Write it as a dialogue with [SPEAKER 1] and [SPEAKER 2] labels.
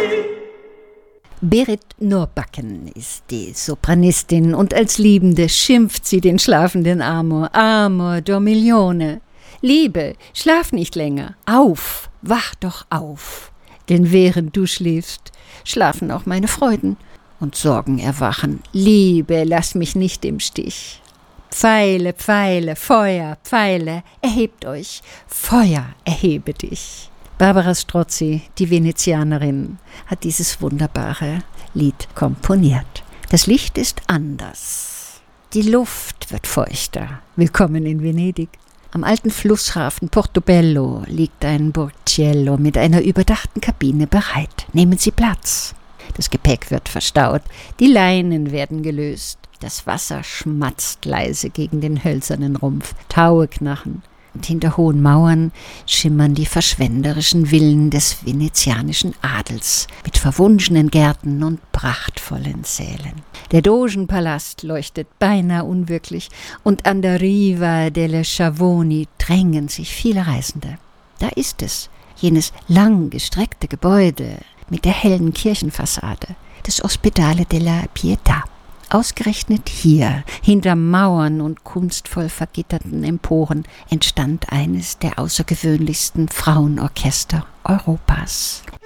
[SPEAKER 1] Berit Norbacken ist die Sopranistin und als Liebende schimpft sie den schlafenden Amor. Amor Dormiglione. Liebe, schlaf nicht länger. Auf, wach doch auf. Denn während du schläfst, schlafen auch meine Freuden und Sorgen erwachen. Liebe, lass mich nicht im Stich. Pfeile, Pfeile, Feuer, Pfeile, erhebt euch. Feuer, erhebe dich. Barbara Strozzi, die Venezianerin, hat dieses wunderbare Lied komponiert. Das Licht ist anders. Die Luft wird feuchter. Willkommen in Venedig. Am alten Flusshafen Portobello liegt ein Burchiello mit einer überdachten Kabine bereit. Nehmen Sie Platz. Das Gepäck wird verstaut. Die Leinen werden gelöst. Das Wasser schmatzt leise gegen den hölzernen Rumpf. Taue knachen. Und hinter hohen Mauern schimmern die verschwenderischen Villen des venezianischen Adels mit verwunschenen Gärten und prachtvollen Sälen. Der Dogenpalast leuchtet beinahe unwirklich und an der Riva delle Schiavoni drängen sich viele Reisende. Da ist es, jenes langgestreckte Gebäude mit der hellen Kirchenfassade, das Ospedale della Pietà. Ausgerechnet hier, hinter Mauern und kunstvoll vergitterten Emporen, entstand eines der außergewöhnlichsten Frauenorchester Europas.